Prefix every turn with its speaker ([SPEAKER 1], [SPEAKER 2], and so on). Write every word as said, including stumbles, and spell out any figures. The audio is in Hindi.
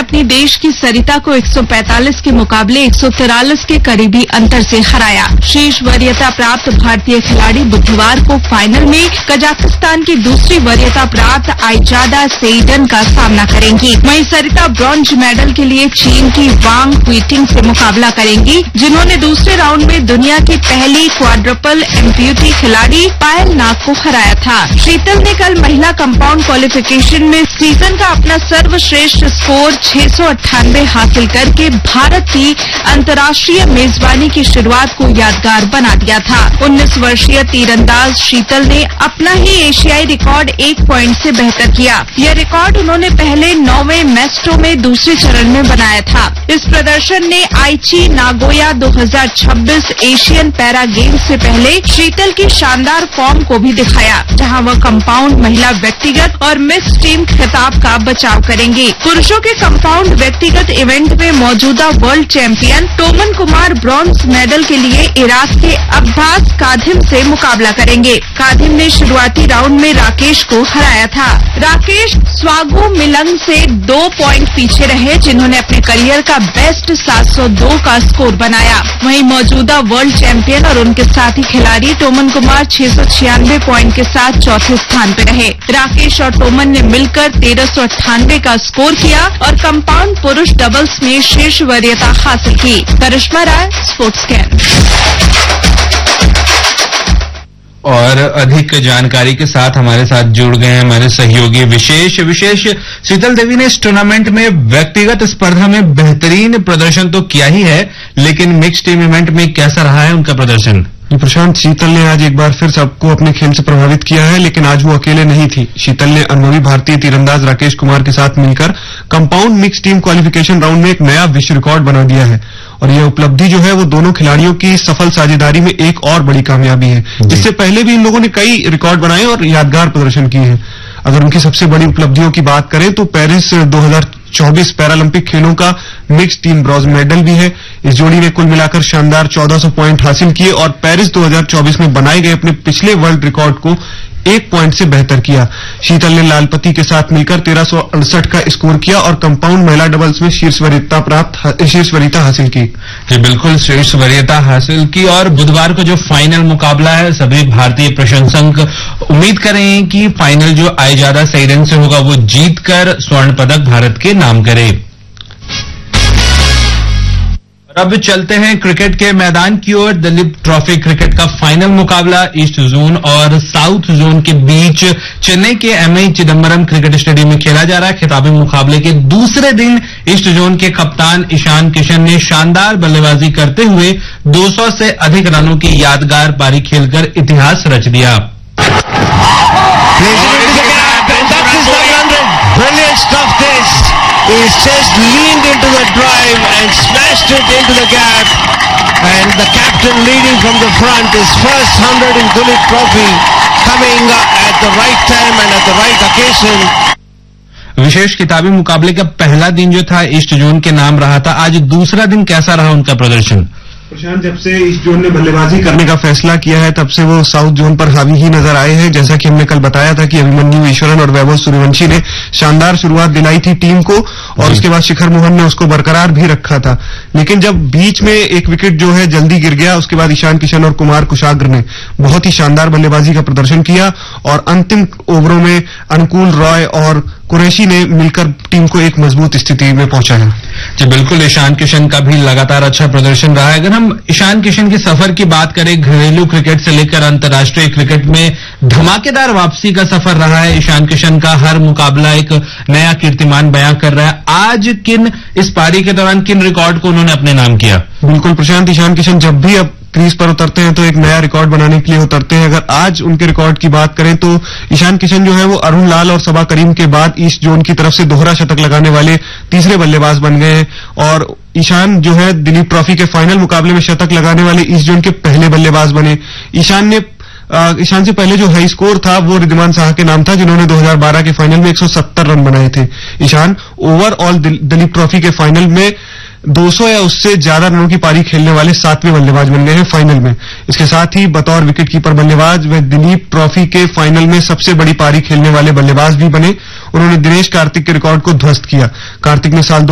[SPEAKER 1] अपनी देश की सरिता को एक सौ पैंतालीस के मुकाबले एक सौ तिरालीस के करीबी अंतर से हराया। शीर्ष वरीयता प्राप्त भारतीय खिलाड़ी बुधवार को फाइनल में कजाकिस्तान की दूसरी वरीयता प्राप्त आइजादा सेइडन का सामना करेंगी। वहीं सरिता ब्रॉन्ज मेडल के लिए चीन की वांग क्विटिंग से मुकाबला करेंगी, जिन्होंने दूसरे राउंड में दुनिया की पहली क्वाड्रपल एम्प्यूटी खिलाड़ी पायल नाग को हराया था। शीतल ने कल महिला कंपाउंड क्वालिफिकेशन में सीजन का अपना सर्वश्रेष्ठ स्कोर छह सौ अट्ठानवे हासिल करके भारत की अंतर्राष्ट्रीय मेजबानी की शुरुआत को यादगार बना दिया था। उन्नीस वर्षीय तीरंदाज शीतल ने अपना ही एशियाई रिकॉर्ड एक पॉइंट से बेहतर किया। यह रिकॉर्ड उन्होंने पहले नौवें मेस्टो में दूसरे चरण में बनाया था। इस प्रदर्शन ने आईची नागोया दो हज़ार छब्बीस एशियन पैरा गेम्स से पहले शीतल की शानदार फॉर्म को भी दिखाया, जहां वह कंपाउंड महिला व्यक्तिगत और मिक्स टीम खिताब का बचाव करेंगी। पुरुषों के कंपाउंड व्यक्तिगत इवेंट में मौजूदा world champion टोमन Kumar bronze medal के लिए इराक के अब्बास कादिम से मुकाबला करेंगे। कादिम ने शुरुआती राउंड में राकेश को हराया था। राकेश स्वागु मिलंग से दो पॉइंट पीछे रहे, जिन्होंने अपने करियर का बेस्ट सात सौ दो का स्कोर बनाया। वहीं मौजूदा वर्ल्ड चैंपियन और उनके साथी खिलाड़ी टोमन कुमार छह सौ छियानवे पॉइंट के साथ चौथे स्थान पर रहे। राकेश और टोमन ने मिलकर तेरह सौ अट्ठानवे का स्कोर किया और कंपाउंड पुरुष डबल्स में शीर्ष वरीयता हासिल की। करिश्मा राय, स्पोर्ट्स कैन।
[SPEAKER 2] और अधिक जानकारी के साथ हमारे साथ जुड़ गए हैं हमारे सहयोगी विशेष विशेष शीतल देवी ने इस टूर्नामेंट में व्यक्तिगत स्पर्धा में बेहतरीन प्रदर्शन तो किया ही है, लेकिन मिक्स टीम इवेंट में कैसा रहा है उनका प्रदर्शन?
[SPEAKER 3] प्रशांत, शीतल ने आज एक बार फिर सबको अपने खेल से प्रभावित किया है, लेकिन आज वो अकेले नहीं थी। शीतल ने अनुभवी भारतीय तीरंदाज राकेश कुमार के साथ मिलकर compound mix team qualification round में एक नया विश्व रिकॉर्ड बना दिया है और यह उपलब्धि जो है वो दोनों खिलाड़ियों की सफल साझेदारी में एक और बड़ी कामयाबी है। इससे पहले भी इन लोगों ने कई रिकॉर्ड बनाए और यादगार प्रदर्शन किए हैं। अगर उनकी सबसे बड़ी उपलब्धियों की बात करें तो पेरिस दो हज़ार चौबीस पैरालंपिक खेलों का मिक्स टीम ब्रॉन्ज मेडल भी है। इस जोड़ी ने कुल मिलाकर शानदार चौदह सौ पॉइंट हासिल किए और पेरिस दो हज़ार चौबीस में बनाए गए अपने पिछले वर्ल्ड रिकॉर्ड को एक पॉइंट से बेहतर किया। शीतल ने लालपति के साथ मिलकर तेरह सौ अड़सठ का स्कोर किया और कंपाउंड महिला डबल्स में शीर्ष वरीयता प्राप्त शीर्ष वरीयता हासिल की।
[SPEAKER 2] जी बिल्कुल, शीर्ष वरीयता हासिल की। और बुधवार को जो फाइनल मुकाबला है, सभी भारतीय प्रशंसक उम्मीद करें कि फाइनल जो आइजादा सेइडन से होगा वो जीतकर स्वर्ण पदक भारत के नाम करे। अब चलते हैं क्रिकेट के मैदान की ओर। दिलीप ट्रॉफी क्रिकेट का फाइनल मुकाबला ईस्ट जोन और साउथ जोन के बीच चेन्नई के एमए चिदम्बरम क्रिकेट स्टेडियम में खेला जा रहा है। खिताबी मुकाबले के दूसरे दिन ईस्ट जोन के कप्तान ईशान किशन ने शानदार बल्लेबाजी करते हुए दो सौ से अधिक रनों की यादगार पारी खेलकर इतिहास रच दिया।
[SPEAKER 4] He's just leaned into the drive and smashed it into the gap, and the captain leading from the front, his first hundred in Duleep Trophy, coming at the right time and at the right occasion.
[SPEAKER 2] विशेष किताबी मुकाबले का पहला दिन जो था ईस्ट जोन के नाम रहा था, आज दूसरा दिन कैसा रहा उनका प्रदर्शन?
[SPEAKER 3] प्रशांत, जब से ईस्ट जोन ने बल्लेबाजी करने का फैसला किया है तब से वो साउथ जोन पर हावी ही नजर आए हैं। जैसा कि हमने कल बताया था कि अभिमन्यु ईश्वरन और वैभव सूर्यवंशी ने शानदार शुरुआत दिलाई थी टीम को और उसके बाद शिखर मोहन ने उसको बरकरार भी रखा था, लेकिन जब बीच में एक विकेट जो है जल्दी गिर गया, उसके बाद ईशान किशन और कुमार कुशाग्र ने बहुत ही शानदार बल्लेबाजी का प्रदर्शन किया और अंतिम ओवरों में अनुकूल रॉय और कुरैशी ने मिलकर टीम को एक मजबूत स्थिति में पहुंचाया।
[SPEAKER 2] जी बिल्कुल, ईशान किशन का भी लगातार अच्छा प्रदर्शन रहा है। अगर हम ईशान किशन के सफर की बात करें, घरेलू क्रिकेट से लेकर अंतर्राष्ट्रीय क्रिकेट में धमाकेदार वापसी का सफर रहा है ईशान किशन का। हर मुकाबला एक नया कीर्तिमान बयां कर रहा है। आज किन इस पारी के दौरान किन रिकॉर्ड को उन्होंने अपने नाम किया?
[SPEAKER 3] बिल्कुल प्रशांत, ईशान किशन जब भी अब क्रीज पर उतरते हैं तो एक नया रिकॉर्ड बनाने के लिए उतरते हैं। अगर आज उनके रिकॉर्ड की बात करें तो ईशान किशन जो है वो अरुण लाल और सबा करीम के बाद ईस्ट जोन की तरफ से दोहरा शतक लगाने वाले तीसरे बल्लेबाज बन गए हैं और ईशान जो है दिलीप ट्रॉफी के फाइनल मुकाबले में शतक लगाने वाले ईस्ट जोन के पहले बल्लेबाज बने। ईशान ने ईशान से पहले जो हाई स्कोर था वो रिद्धिमान साहा के नाम था, जिन्होंने दो हज़ार बारह के फाइनल में एक सौ सत्तर रन बनाए थे। ईशान ओवरऑल दिलीप ट्रॉफी के फाइनल में दो सौ या उससे ज्यादा रनों की पारी खेलने वाले सातवें बल्लेबाज बन गए हैं फाइनल में। इसके साथ ही बतौर विकेटकीपर बल्लेबाज वे दिलीप ट्रॉफी के फाइनल में सबसे बड़ी पारी खेलने वाले बल्लेबाज भी बने। उन्होंने दिनेश कार्तिक के रिकॉर्ड को ध्वस्त किया। कार्तिक ने साल